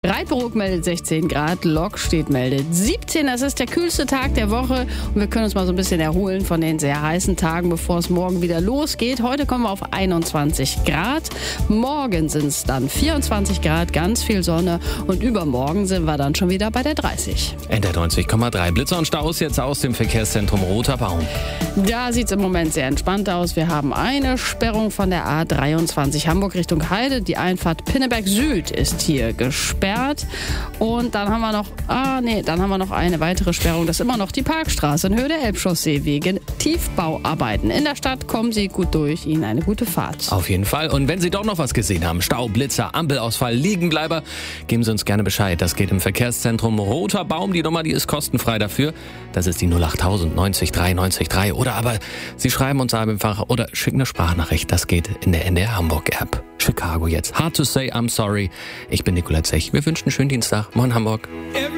Reitbrook meldet 16 Grad, Lokstedt meldet 17. Das ist der kühlste Tag der Woche und wir können uns mal so ein bisschen erholen von den sehr heißen Tagen, bevor es morgen wieder losgeht. Heute kommen wir auf 21 Grad, morgen sind es dann 24 Grad, ganz viel Sonne und übermorgen sind wir dann schon wieder bei der 30. NDR 90,3. Blitzer und Staus jetzt aus dem Verkehrszentrum Roter Baum. Da sieht es im Moment sehr entspannt aus. Wir haben eine Sperrung von der A23 Hamburg Richtung Heide. Die Einfahrt Pinneberg Süd ist hier gesperrt. Und dann haben wir noch eine weitere Sperrung. Das ist immer noch die Parkstraße in Höhe der Elbchaussee wegen Tiefbauarbeiten. In der Stadt kommen Sie gut durch. Ihnen eine gute Fahrt. Auf jeden Fall. Und wenn Sie doch noch was gesehen haben, Stau, Blitzer, Ampelausfall, Liegenbleiber, geben Sie uns gerne Bescheid. Das geht im Verkehrszentrum Roter Baum. Die Nummer, die ist kostenfrei dafür. Das ist die 08000 90 3 90 3. Oder aber Sie schreiben uns einfach oder schicken eine Sprachnachricht. Das geht in der NDR Hamburg App. Chicago jetzt. Hard to say I'm sorry. Ich bin Nicolette Zech. Wir wünschen einen schönen Dienstag. Moin Hamburg.